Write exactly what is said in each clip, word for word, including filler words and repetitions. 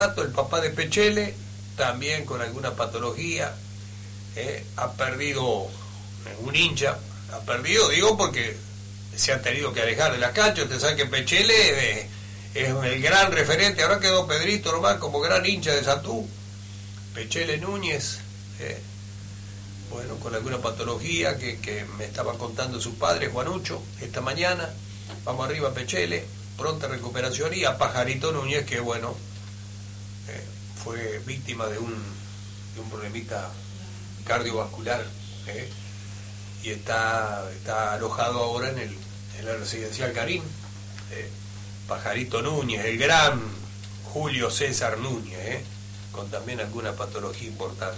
el papá de Pechele, también con alguna patología, eh, ha perdido un hincha, ha perdido, digo, porque se ha tenido que alejar de la cancha. Usted sabe que Pechele eh, es el gran referente, ahora quedó Pedrito nomás como gran hincha de Santú. Pechele Núñez, eh, bueno, con alguna patología que, que me estaba contando su padre, Juanucho, esta mañana. Vamos arriba, Pechele, pronta recuperación. Y a Pajarito Núñez, que bueno, eh, fue víctima de un, de un problemita cardiovascular, eh, y está, está alojado ahora en, el, en la residencial Garín. eh, Pajarito Núñez, el gran Julio César Núñez, eh, con también alguna patología importante.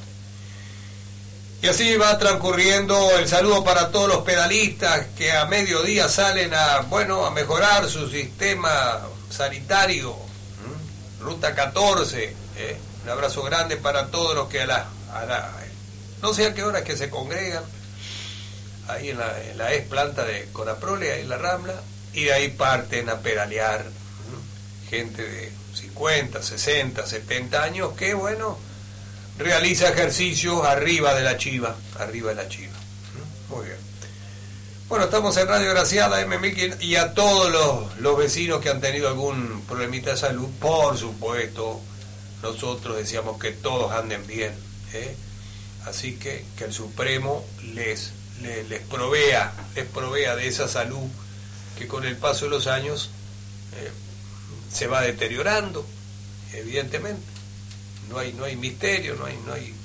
Y así va transcurriendo. El saludo para todos los pedalistas que a mediodía salen a, bueno, a mejorar su sistema sanitario. ¿Mm? Ruta catorce, ¿eh? Un abrazo grande para todos los que a la, a la no sé a qué horas que se congregan ahí en la, en la ex planta de Conaprole, ahí en la Rambla, y de ahí parten a pedalear. ¿Mm? Gente de cincuenta, sesenta, setenta años que, bueno, realiza ejercicios arriba de la chiva, arriba de la chiva. Muy bien. Bueno, estamos en Radio Graciada, M mil quinientos, y a todos los, los vecinos que han tenido algún problemita de salud, por supuesto, nosotros deseamos que todos anden bien, ¿eh? Así que que el Supremo les, les, les provea, les provea de esa salud que con el paso de los años eh, se va deteriorando, evidentemente. No hay, no hay misterio, no hay, no hay,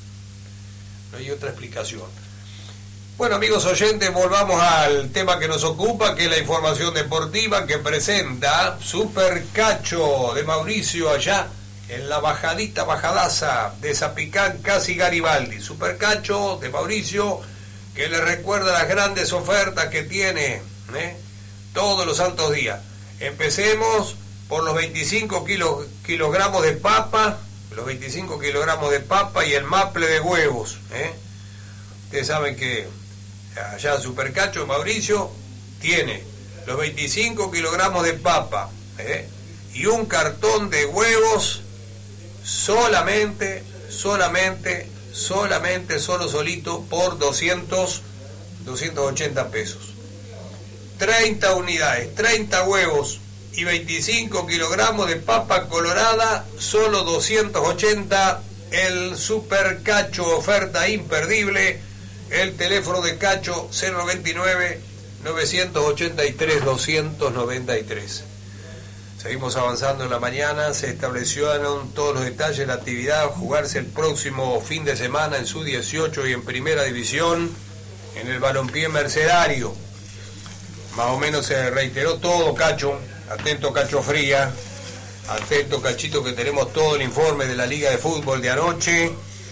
no hay otra explicación. Bueno, amigos oyentes, volvamos al tema que nos ocupa, que es la información deportiva que presenta Super Cacho de Mauricio allá en la bajadita, bajadaza de Zapicán, casi Garibaldi. Super Cacho de Mauricio, que le recuerda las grandes ofertas que tiene, ¿eh? todos los santos días. Empecemos por los veinticinco kilos, kilogramos de papa, los veinticinco kilogramos de papa y el maple de huevos, ¿eh? Ustedes saben que allá Supercacho Mauricio tiene los veinticinco kilogramos de papa, ¿eh? y un cartón de huevos solamente, solamente, solamente, solo solito por doscientos, doscientos ochenta pesos. treinta unidades, treinta huevos y veinticinco kilogramos de papa colorada, solo doscientos ochenta. El Super Cacho, oferta imperdible. El teléfono de Cacho cero noventa y nueve, novecientos ochenta y tres, doscientos noventa y tres. Seguimos avanzando en la mañana. Se establecieron todos los detalles de la actividad, jugarse el próximo fin de semana en sub dieciocho y en primera división en el balompié Mercedario. Más o menos se reiteró todo, Cacho. Atento, Cacho Fría, atento, Cachito, que tenemos todo el informe de la Liga de Fútbol de anoche.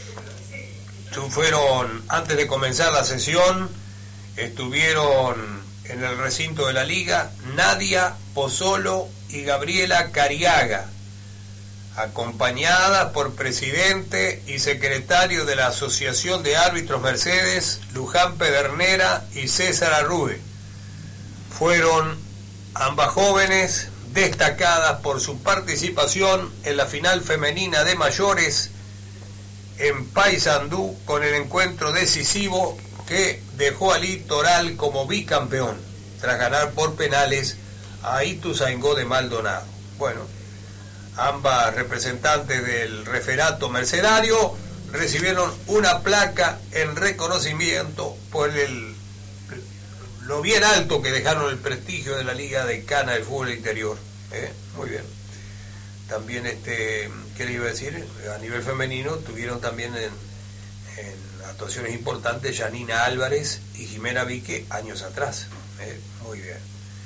Fueron, antes de comenzar la sesión, estuvieron en el recinto de la Liga Nadia Pozzolo y Gabriela Cariaga, acompañadas por presidente y secretario de la Asociación de Árbitros Mercedes, Luján Pedernera y César Arrube. Fueron ambas jóvenes destacadas por su participación en la final femenina de mayores en Paysandú, con el encuentro decisivo que dejó a Litoral como bicampeón tras ganar por penales a Ituzaingó de Maldonado. Bueno, ambas representantes del referato mercedario recibieron una placa en reconocimiento por el lo bien alto que dejaron el prestigio de la Liga de Cana del Fútbol Interior. ¿eh? Muy bien. También, este, ¿qué les iba a decir? A nivel femenino tuvieron también en, en actuaciones importantes Janina Álvarez y Jimena Vique años atrás. ¿eh? Muy bien.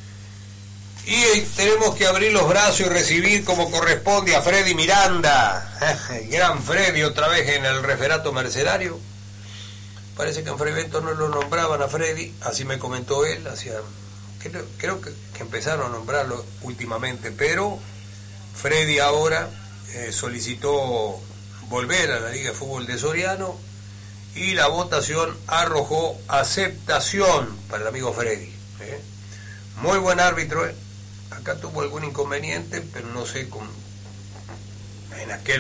Y tenemos que abrir los brazos y recibir como corresponde a Freddy Miranda. El gran Freddy otra vez en el referato mercedario. Parece que en Frevento no lo nombraban a Freddy, así me comentó él, hacía, creo, creo que, que empezaron a nombrarlo últimamente, pero Freddy ahora eh, solicitó volver a la Liga de Fútbol de Soriano y la votación arrojó aceptación para el amigo Freddy. ¿eh? Muy buen árbitro, ¿eh? Acá tuvo algún inconveniente, pero no sé, con, en aquel